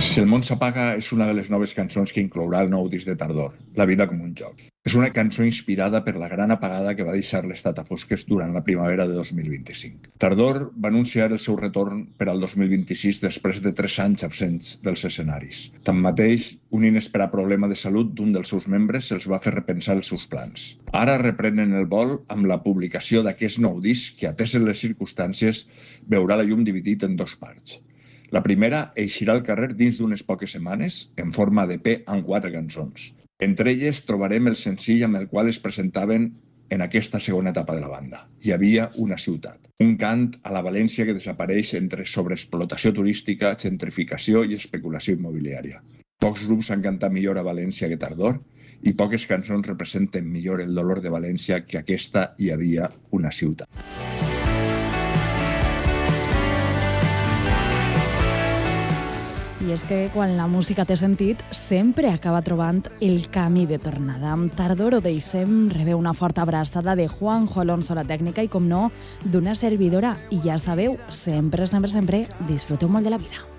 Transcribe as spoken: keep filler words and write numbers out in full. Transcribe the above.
Si el món s'apaga és una de les noves cançons que inclourà el nou disc de Tardor, La vida com un joc. És una cançó inspirada per la gran apagada que va deixar l'estat a fosques durant la primavera de dos mil vint-i-cinc. Tardor va anunciar el seu retorn per al dos mil vint-i-sis després de tres anys absents dels escenaris. Tanmateix, un inesperat problema de salut d'un dels seus membres els va fer repensar els seus plans. Ara reprenen el vol amb la publicació d'aquest nou disc que, ateses les circumstàncies, veurà la llum dividit en dos parts. La primera eixirà al carrer dins d'unes poques setmanes en forma d'E Pe amb quatre cançons. Entre elles trobarem el senzill amb el qual es presentaven en aquesta segona etapa de la banda. Hi havia una ciutat. Un cant a la València que desapareix entre sobreexplotació turística, gentrificació i especulació immobiliària. Pocs grups han cantat millor a València que Tardor i poques cançons representen millor el dolor de València que aquesta Hi havia una ciutat. I és que quan la música té sentit, sempre acaba trobant el camí de tornada. Amb Tardor ho deixem, rebeu una forta abraçada de Juanjo Alonso, la tècnica, i com no, d'una servidora. I ja sabeu, sempre, sempre, sempre, disfruteu molt de la vida.